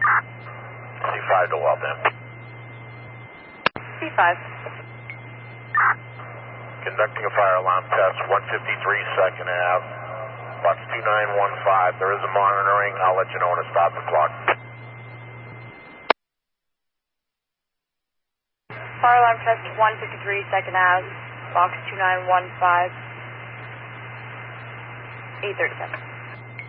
C5 to Waltham. C5. Conducting a fire alarm test, 153 2nd Ave, box 2915. There is a monitoring. I'll let you know when to stop the clock. Fire alarm test 153 2nd Ave, box 2915. 837.